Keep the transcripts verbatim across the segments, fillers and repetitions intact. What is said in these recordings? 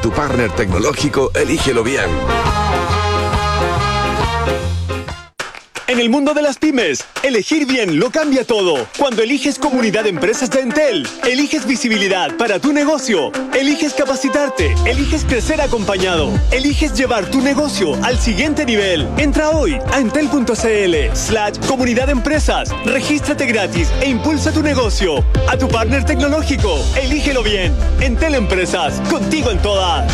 tu partner tecnológico, elígelo bien. En el mundo de las pymes, elegir bien lo cambia todo. Cuando eliges Comunidad de Empresas de Entel, eliges visibilidad para tu negocio, eliges capacitarte, eliges crecer acompañado, eliges llevar tu negocio al siguiente nivel. Entra hoy a entel.cl slash Comunidad de Empresas, regístrate gratis e impulsa tu negocio. A tu partner tecnológico, elígelo bien. Entel Empresas, contigo en todas.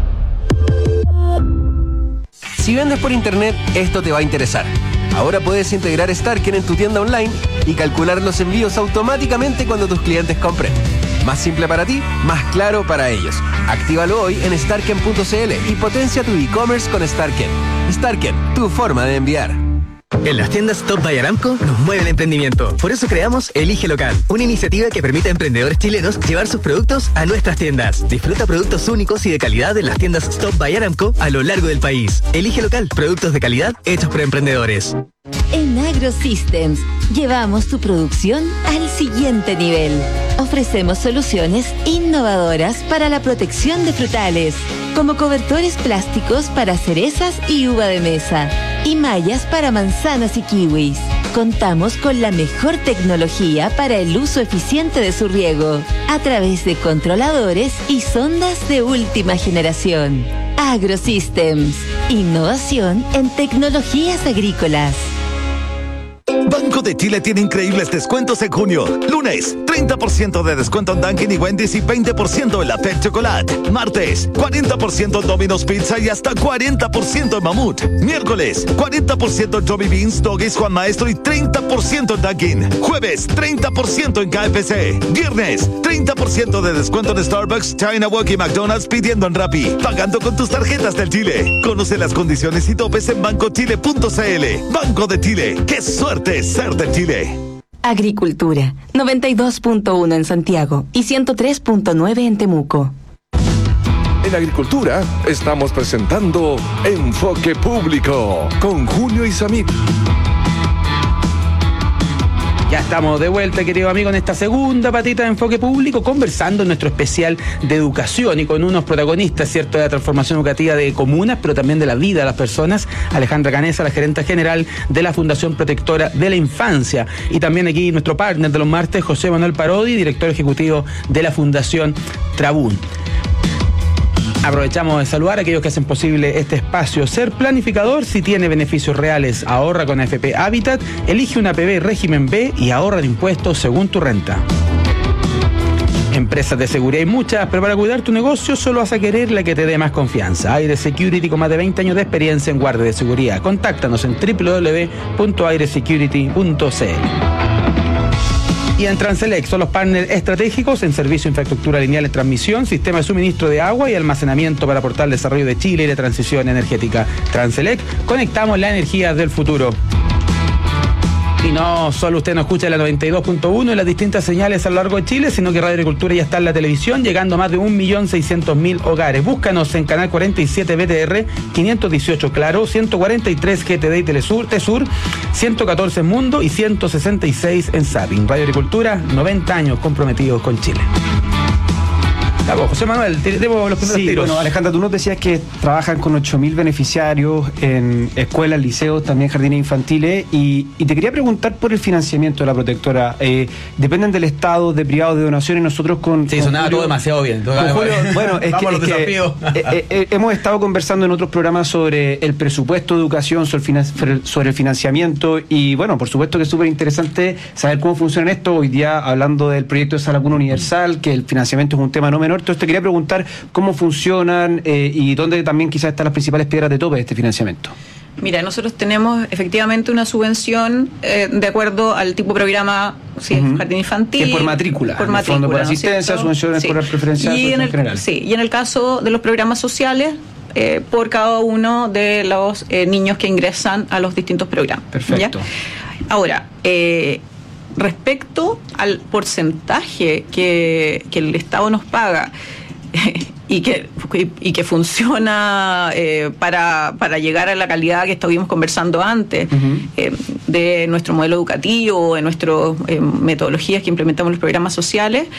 Si vendes por internet, esto te va a interesar. Ahora puedes integrar Starken en tu tienda online y calcular los envíos automáticamente cuando tus clientes compren. Más simple para ti, más claro para ellos. Actívalo hoy en starken punto cl y potencia tu e-commerce con Starken. Starken, tu forma de enviar. En las tiendas Top by Aramco nos mueve el emprendimiento. Por eso creamos Elige Local, una iniciativa que permite a emprendedores chilenos llevar sus productos a nuestras tiendas. Disfruta productos únicos y de calidad en las tiendas Top by Aramco a lo largo del país. Elige Local, productos de calidad hechos por emprendedores. En AgroSystems llevamos tu producción al siguiente nivel. Ofrecemos soluciones innovadoras para la protección de frutales, como cobertores plásticos para cerezas y uva de mesa, y mallas para manzanas y kiwis. Contamos con la mejor tecnología para el uso eficiente de su riego, a través de controladores y sondas de última generación. AgroSystems, innovación en tecnologías agrícolas. Banco de Chile tiene increíbles descuentos en junio. Lunes, treinta por ciento de descuento en Dunkin' y Wendy's y veinte por ciento en la Pet Chocolate. Martes, cuarenta por ciento en Domino's Pizza y hasta cuarenta por ciento en Mamut. Miércoles, cuarenta por ciento en Johnny Beans, Doggies, Juan Maestro y treinta por ciento en Dunkin'. Jueves, treinta por ciento en K F C. Viernes, treinta por ciento de descuento en Starbucks, China Walk y McDonald's pidiendo en Rappi. Pagando con tus tarjetas del Chile. Conoce las condiciones y topes en banco chile punto cl. Banco de Chile. ¡Qué suerte ser de Chile! Agricultura, noventa y dos punto uno en Santiago y ciento tres punto nueve en Temuco. En Agricultura estamos presentando Enfoque Público con Julio Isamit. Ya estamos de vuelta, querido amigo, en esta segunda patita de Enfoque Público, conversando en nuestro especial de educación y con unos protagonistas, ¿cierto?, de la transformación educativa de comunas, pero también de la vida de las personas. Alejandra Canesa, la gerente general de la Fundación Protectora de la Infancia. Y también aquí nuestro partner de los martes, José Manuel Parodi, director ejecutivo de la Fundación Trabún. Aprovechamos de saludar a aquellos que hacen posible este espacio. Ser planificador si tiene beneficios reales. Ahorra con A F P Habitat, elige una A P B régimen B y ahorra de impuestos según tu renta. Empresas de seguridad hay muchas, pero para cuidar tu negocio solo vas a querer la que te dé más confianza. Aire Security, con más de veinte años de experiencia en guardia de seguridad. Contáctanos en doble u doble u doble u punto aire security punto c l. Y en Transelec son los partners estratégicos en servicio de infraestructura lineal en transmisión, sistema de suministro de agua y almacenamiento para aportar el desarrollo de Chile y la transición energética. Transelec, conectamos la energía del futuro. Y no solo usted nos escucha en la noventa y dos punto uno y las distintas señales a lo largo de Chile, sino que Radio Agricultura ya está en la televisión, llegando a más de un millón seiscientos mil hogares. Búscanos en Canal cuarenta y siete B T R, quinientos dieciocho Claro, ciento cuarenta y tres G T D y Telesur, Tesur, ciento catorce en Mundo y ciento sesenta y seis en Zapping. Radio Agricultura, noventa años comprometidos con Chile. Vamos, José Manuel, tenemos los primeros sí, tiros. Bueno, Alejandra, tú nos decías que trabajan con ocho mil beneficiarios en escuelas, liceos, también jardines infantiles, y, y te quería preguntar por el financiamiento de la protectora. Eh, ¿Dependen del Estado, de privados, de donaciones? Nosotros con... Sí, con sonaba Julio, todo demasiado bien. Con Julio, bueno, es que, es que eh, eh, hemos estado conversando en otros programas sobre el presupuesto de educación, sobre el, finan- sobre el financiamiento, y bueno, por supuesto que es súper interesante saber cómo funciona esto. Hoy día, hablando del proyecto de Sala Cuna Universal, que el financiamiento es un tema no menor. Entonces te quería preguntar cómo funcionan eh, y dónde también quizás están las principales piedras de tope de este financiamiento. Mira, nosotros tenemos efectivamente una subvención eh, de acuerdo al tipo de programa, sí, uh-huh. jardín infantil. Que por matrícula. Por matrícula. Fondo por asistencia, subvenciones sí. por preferencial, y en el general. Sí, y en el caso de los programas sociales, eh, por cada uno de los eh, niños que ingresan a los distintos programas. Perfecto. ¿Ya? Ahora, eh, respecto al porcentaje que, que el Estado nos paga, y que y que funciona eh, para, para llegar a la calidad que estuvimos conversando antes, uh-huh. eh, de nuestro modelo educativo, de nuestras eh, metodologías que implementamos en los programas sociales,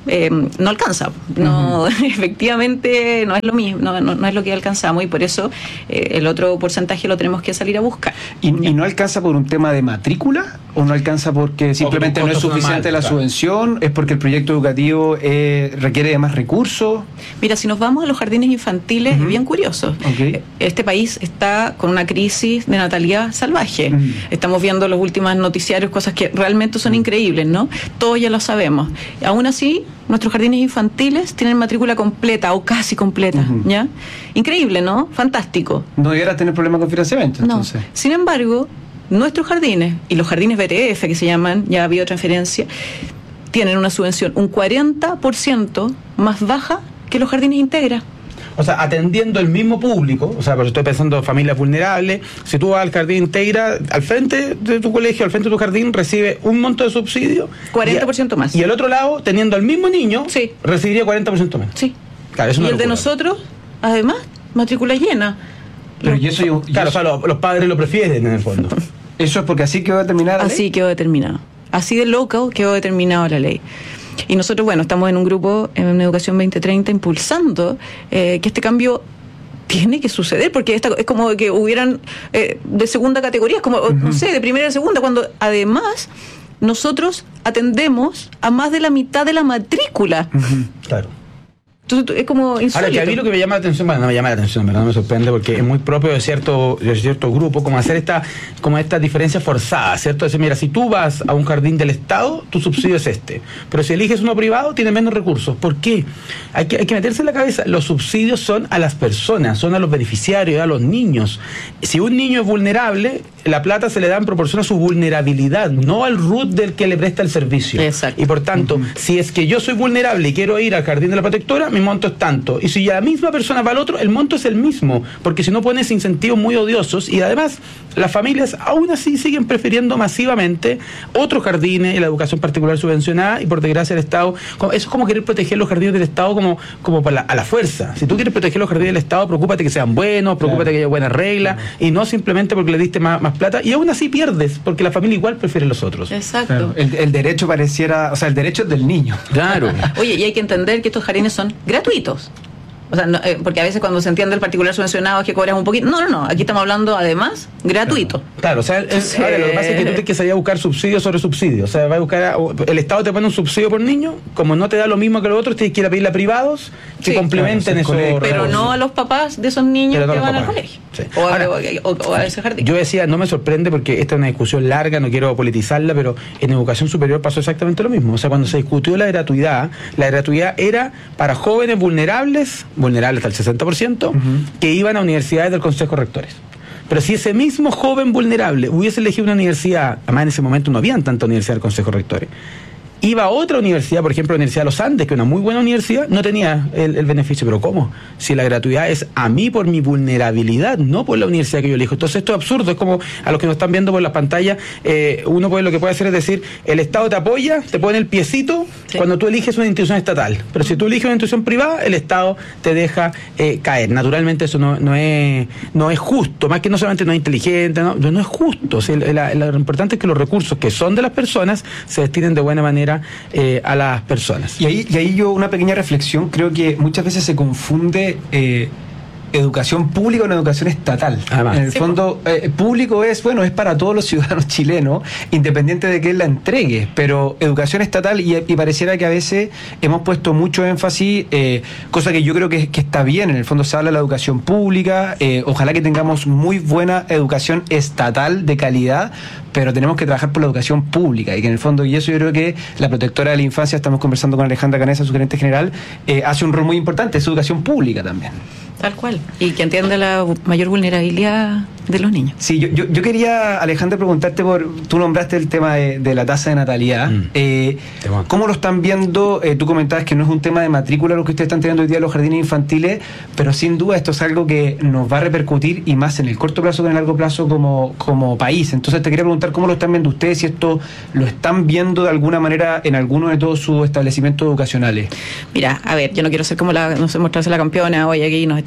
eh, no alcanza. No, uh-huh. Efectivamente no es lo mismo, no, no, no es lo que alcanzamos y por eso eh, el otro porcentaje lo tenemos que salir a buscar. ¿Y, ¿Y no alcanza por un tema de matrícula? ¿O no alcanza porque simplemente no es suficiente mal, la claro. subvención? ¿Es porque el proyecto educativo eh, requiere de más recursos? Mira, si nos vamos a los jardines infantiles, uh-huh. es bien curioso. Okay. Este país está con una crisis de natalidad salvaje. Uh-huh. Estamos viendo los últimos noticiarios, cosas que realmente son uh-huh. increíbles, ¿no? Todos ya lo sabemos. Aún así, nuestros jardines infantiles tienen matrícula completa o casi completa, uh-huh. ¿ya? Increíble, ¿no? Fantástico. No debiera tener problemas con financiamiento, entonces. No. Sin embargo, nuestros jardines y los jardines B T F que se llaman, ya biotransferencia, tienen una subvención un cuarenta por ciento más baja que los jardines Integra. O sea, atendiendo el mismo público, o sea, pero estoy pensando en familias vulnerables, si tú vas al jardín Integra, al frente de tu colegio, al frente de tu jardín, recibe un monto de subsidio. cuarenta por ciento y, más. Y el otro lado, teniendo al mismo niño, sí. recibiría cuarenta por ciento menos. Sí. Claro, es y una el locura. De nosotros, además, matrícula llena. Pero y eso yo, claro, yo... o sea, los, los padres lo prefieren en el fondo. Eso es porque así quedó determinada la ley. Así quedó determinado. Así de loco quedó determinada la ley. Y nosotros, bueno, estamos en un grupo en Educación veinte treinta impulsando eh, que este cambio tiene que suceder, porque esta, es como que hubieran eh, de segunda categoría, es como, uh-huh. no sé, de primera y de segunda, cuando además nosotros atendemos a más de la mitad de la matrícula. Uh-huh. Claro. Entonces, es como insólito. Ahora, que a mí lo que me llama la atención, bueno, no me llama la atención, ¿verdad? No me sorprende porque es muy propio de cierto, de cierto grupo, como hacer esta, como esta diferencia forzada, ¿cierto? Decir, mira, si tú vas a un jardín del Estado, tu subsidio es este, pero si eliges uno privado, tienes menos recursos. ¿Por qué? Hay que, hay que meterse en la cabeza, los subsidios son a las personas, son a los beneficiarios, a los niños. Si un niño es vulnerable, la plata se le da en proporción a su vulnerabilidad, no al R U T del que le presta el servicio. Exacto. Y por tanto, uh-huh. si es que yo soy vulnerable y quiero ir al jardín de la protectora, mi monto es tanto. Y si la misma persona va al otro, el monto es el mismo, porque si no pones incentivos muy odiosos, y además las familias aún así siguen prefiriendo masivamente otros jardines y la educación particular subvencionada, y por desgracia el Estado, eso es como querer proteger los jardines del Estado como, como para la, a la fuerza. Si tú quieres proteger los jardines del Estado, preocúpate que sean buenos, preocúpate claro. que haya buenas reglas, claro. y no simplemente porque le diste más, más plata, y aún así pierdes, porque la familia igual prefiere los otros. Exacto. Claro. El, el derecho pareciera, o sea, el derecho es del niño. Claro. Oye, y hay que entender que estos jardines son gratuitos. O sea, no, eh, porque a veces cuando se entiende el particular subvencionado es que cobras un poquito. No, no, no. Aquí estamos hablando, además, gratuito. Claro, claro o sea, es, ahora, lo que pasa es que tú tienes que salir a buscar subsidio sobre subsidio. O sea, va a buscar a, el Estado te pone un subsidio por niño, como no te da lo mismo que los otros, tienes que ir a pedirle a privados que sí, complementen claro, eso. Pero no a los papás de esos niños no que van al colegio. Sí. O, ahora, a, o, o a ese jardín. Yo decía, no me sorprende porque esta es una discusión larga, no quiero politizarla, pero en educación superior pasó exactamente lo mismo. O sea, cuando se discutió la gratuidad, la gratuidad era para jóvenes vulnerables, vulnerables hasta el sesenta por ciento, uh-huh. que iban a universidades del Consejo de Rectores. Pero si ese mismo joven vulnerable hubiese elegido una universidad, además en ese momento no habían tanta universidad del Consejo de Rectores, iba a otra universidad, por ejemplo la Universidad de los Andes, que es una muy buena universidad, no tenía el, el beneficio. ¿Pero cómo? Si la gratuidad es a mí por mi vulnerabilidad, no por la universidad que yo elijo. Entonces esto es absurdo, es como a los que nos están viendo por las pantallas, eh, uno puede, lo que puede hacer es decir, el Estado te apoya, te pone el piecito sí. cuando tú eliges una institución estatal, pero si tú eliges una institución privada, el Estado te deja eh, caer. Naturalmente eso no, no, es, no es justo, más que no solamente no es inteligente, no, no es justo. O sea, la, la, lo importante es que los recursos que son de las personas se destinen de buena manera Eh, a las personas. Y ahí, y ahí yo una pequeña reflexión, creo que muchas veces se confunde eh, educación pública con educación estatal. Además, en el sí, fondo, eh, público es, bueno, es para todos los ciudadanos chilenos, independiente de que él la entregue, pero educación estatal, y, y pareciera que a veces hemos puesto mucho énfasis, eh, cosa que yo creo que, que está bien, en el fondo se habla de la educación pública, eh, ojalá que tengamos muy buena educación estatal de calidad, pero tenemos que trabajar por la educación pública, y que en el fondo, y eso yo creo que la protectora de la infancia, estamos conversando con Alejandra Canessa, su gerente general, eh, hace un rol muy importante, es educación pública también. Tal cual. Y que entienda la mayor vulnerabilidad de los niños. Sí, yo, yo, yo quería, Alejandra, preguntarte por, tú nombraste el tema de, de la tasa de natalidad. Mm. Eh, ¿Cómo lo están viendo? Eh, tú comentabas que no es un tema de matrícula lo que ustedes están teniendo hoy día en los jardines infantiles, pero sin duda esto es algo que nos va a repercutir, y más en el corto plazo que en el largo plazo como, como país. Entonces te quería preguntar cómo lo están viendo ustedes, si esto lo están viendo de alguna manera en alguno de todos sus establecimientos educacionales. Mira, a ver, yo no quiero ser como la, no sé, mostrarse la campeona hoy aquí, nos está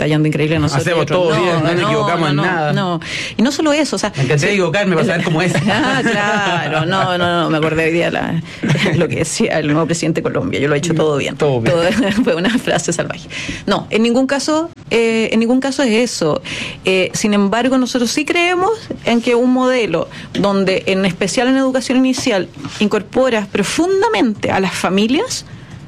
está yendo increíble nosotros. Hacemos todo no, bien, no, no nos equivocamos no, en nada. No, y no solo eso, o sea... Me encanté de equivocarme para saber cómo es. Ah, claro, no, no, no, me acordé hoy día la, lo que decía el nuevo presidente de Colombia, yo lo he hecho todo bien. Todo bien. Todo, fue una frase salvaje. No, en ningún caso, eh, en ningún caso es eso. Eh, sin embargo, nosotros sí creemos en que un modelo donde, en especial en educación inicial, incorporas profundamente a las familias,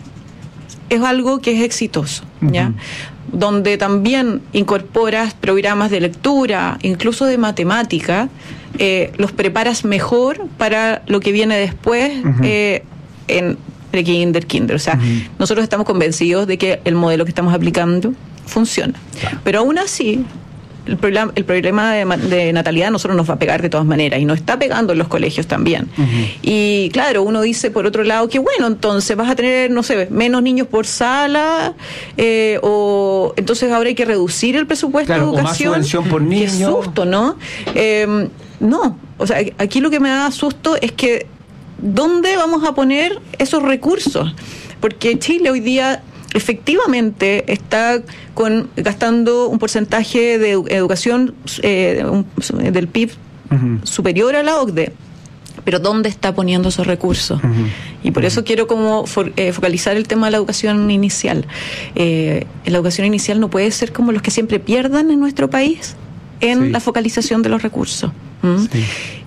es algo que es exitoso, ¿ya? Uh-huh. Donde también incorporas programas de lectura, incluso de matemática, eh, los preparas mejor para lo que viene después, uh-huh. eh, en pre-kinder, kinder. O sea, uh-huh. nosotros estamos convencidos de que el modelo que estamos aplicando funciona. Claro. Pero aún así, el problema, el problema de, de natalidad a nosotros nos va a pegar de todas maneras, y nos está pegando en los colegios también. Uh-huh. Y claro, uno dice por otro lado que bueno, entonces vas a tener, no sé, menos niños por sala, eh, o entonces ahora hay que reducir el presupuesto claro, de educación. O más subvención por niño. Qué susto, ¿no? Eh, no, o sea, aquí lo que me da susto es que ¿dónde vamos a poner esos recursos? Porque Chile hoy día efectivamente está con gastando un porcentaje de educación eh, un, del P I B uh-huh. superior a la O C D E, pero ¿dónde está poniendo esos recursos? Uh-huh. Y por uh-huh. eso quiero como for, eh, focalizar el tema de la educación inicial. Eh, la educación inicial no puede ser como los que siempre pierdan en nuestro país en sí. la focalización de los recursos. ¿Mm? Sí.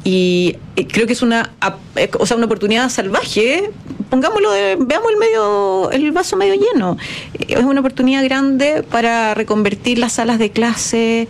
Y eh, creo que es una eh, o sea una oportunidad salvaje, ¿eh? Pongámoslo, de, veamos el medio el vaso medio lleno. Eh, es una oportunidad grande para reconvertir las salas de clase,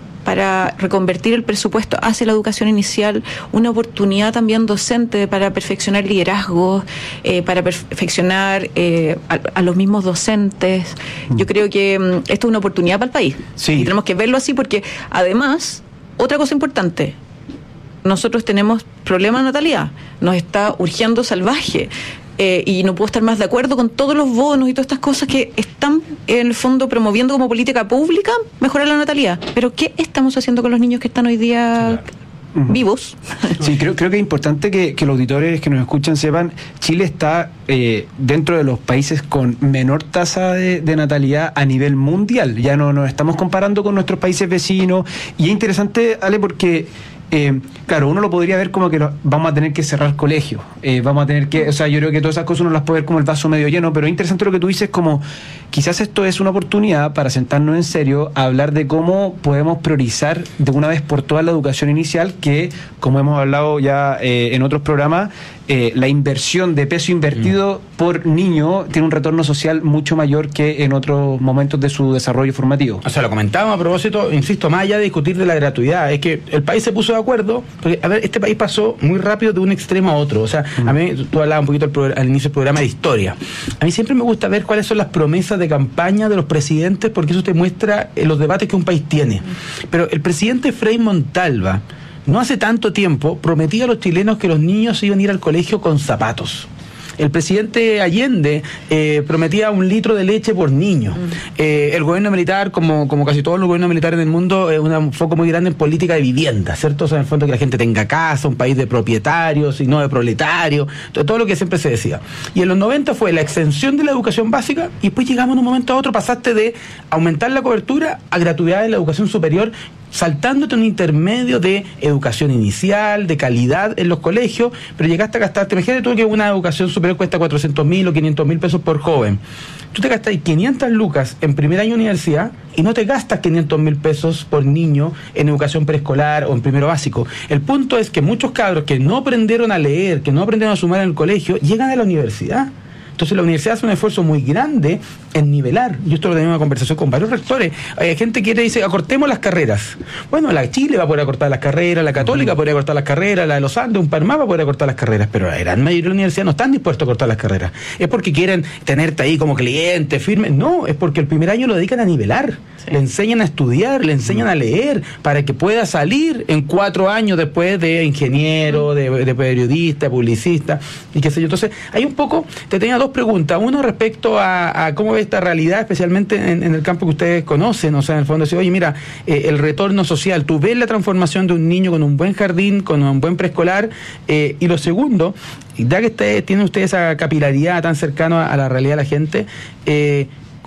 para reconvertir el presupuesto hacia la educación inicial, una oportunidad también docente para perfeccionar liderazgos, eh, para perfeccionar eh, a, a los mismos docentes. Yo creo que um, esto es una oportunidad para el país. Sí. Y tenemos que verlo así porque, además, otra cosa importante, nosotros tenemos problemas de natalidad, nos está urgiendo salvaje. Eh, y no puedo estar más de acuerdo con todos los bonos y todas estas cosas que están en el fondo promoviendo como política pública mejorar la natalidad. Pero ¿qué estamos haciendo con los niños que están hoy día claro. vivos? Sí, creo, creo que es importante que, que los auditores que nos escuchan sepan, Chile está eh, dentro de los países con menor tasa de, de natalidad a nivel mundial. Ya no nos estamos comparando con nuestros países vecinos. Y es interesante, Ale, porque... Eh, claro, uno lo podría ver como que lo, vamos a tener que cerrar colegios, eh, vamos a tener que, o sea, yo creo que todas esas cosas uno las puede ver como el vaso medio lleno, pero es interesante lo que tú dices, como quizás esto es una oportunidad para sentarnos en serio a hablar de cómo podemos priorizar de una vez por todas la educación inicial, que como hemos hablado ya eh, en otros programas, eh, la inversión de peso invertido mm. por niño tiene un retorno social mucho mayor que en otros momentos de su desarrollo formativo. O sea, lo comentábamos a propósito, insisto, más allá de discutir de la gratuidad, es que el país se puso de acuerdo, porque, a ver, este país pasó muy rápido de un extremo a otro. O sea, mm. a mí, tú hablabas un poquito al, programa, al inicio del programa de historia. A mí siempre me gusta ver cuáles son las promesas de campaña de los presidentes, porque eso te muestra eh, los debates que un país tiene. Pero el presidente Frei Montalva, no hace tanto tiempo, prometía a los chilenos que los niños iban a ir al colegio con zapatos. El presidente Allende eh, prometía un litro de leche por niño. Mm. Eh, el gobierno militar, como, como casi todos los gobiernos militares del mundo, es un foco muy grande en política de vivienda, ¿cierto? O sea, en el fondo que la gente tenga casa, un país de propietarios y no de proletarios, todo, todo lo que siempre se decía. Y en los noventa fue la extensión de la educación básica, y después llegamos en un momento a otro, pasaste de aumentar la cobertura a gratuidad de la educación superior, saltándote un intermedio de educación inicial, de calidad en los colegios, pero llegaste a gastarte, imagínate tú que una educación superior cuesta cuatrocientos mil o quinientos mil pesos por joven. Tú te gastas quinientas lucas en primer año de universidad y no te gastas quinientos mil pesos por niño en educación preescolar o en primero básico. El punto es que muchos cabros que no aprendieron a leer, que no aprendieron a sumar en el colegio, llegan a la universidad. Entonces la universidad hace un esfuerzo muy grande en nivelar. Yo esto lo tenía una conversación con varios rectores. Hay gente que dice, acortemos las carreras. Bueno, la Chile va a poder acortar las carreras, la Católica podría acortar las carreras, la de los Andes, un Parmá va a poder acortar las carreras, pero la gran mayoría de las universidades no están dispuestos a cortar las carreras. ¿Es porque quieren tenerte ahí como cliente, firme? No, es porque el primer año lo dedican a nivelar. Sí. Le enseñan a estudiar, le enseñan a leer, para que pueda salir en cuatro años después de ingeniero, de, de periodista, publicista, y qué sé yo. Entonces, hay un poco, te tenía dos preguntas. Uno respecto a, a cómo ve esta realidad, especialmente en, en el campo que ustedes conocen, o sea, en el fondo, decir, oye, mira, eh, el retorno social, tú ves la transformación de un niño con un buen jardín, con un buen preescolar, eh, y lo segundo, ya que ustedes tienen ustedes esa capilaridad tan cercana a la realidad de la gente, eh,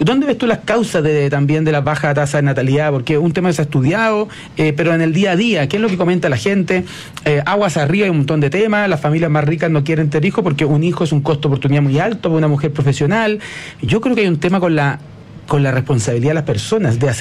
¿Dónde ves tú las causas de, también de la baja tasa de natalidad? Porque es un tema que se ha estudiado, eh, pero en el día a día, ¿qué es lo que comenta la gente? Eh, aguas arriba hay un montón de temas, las familias más ricas no quieren tener hijos porque un hijo es un costo de oportunidad muy alto para una mujer profesional. Yo creo que hay un tema con la con la responsabilidad de las personas de hacer